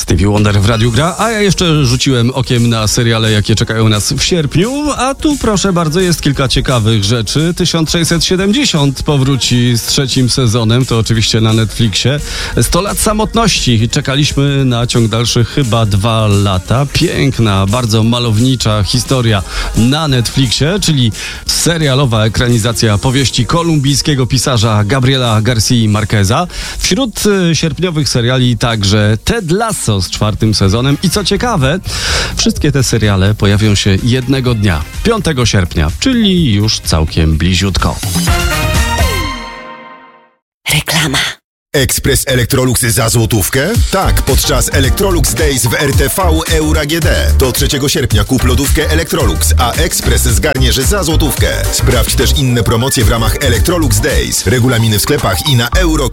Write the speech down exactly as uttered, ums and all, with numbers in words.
Stevie Wonder w Radiu Gra, a ja jeszcze rzuciłem okiem na seriale, jakie czekają nas w sierpniu, a tu proszę bardzo, jest kilka ciekawych rzeczy. tysiąc sześćset siedemdziesiąt powróci z trzecim sezonem, to oczywiście na Netflixie. sto lat samotności, czekaliśmy na ciąg dalszy chyba dwa lata. Piękna, bardzo malownicza historia na Netflixie, czyli serialowa ekranizacja powieści kolumbijskiego pisarza Gabriela García Márqueza. Wśród sierpniowych seriali także Ted Lasso z czwartym sezonem i co ciekawe, wszystkie te seriale pojawią się jednego dnia, piątego sierpnia, czyli już całkiem bliziutko. Reklama. Ekspres Electrolux za złotówkę? Tak, podczas Electrolux Days w R T V Euro A G D. Do trzeciego sierpnia kup lodówkę Electrolux, a Ekspres zgarniesz za złotówkę. Sprawdź też inne promocje w ramach Electrolux Days. Regulaminy w sklepach i na euro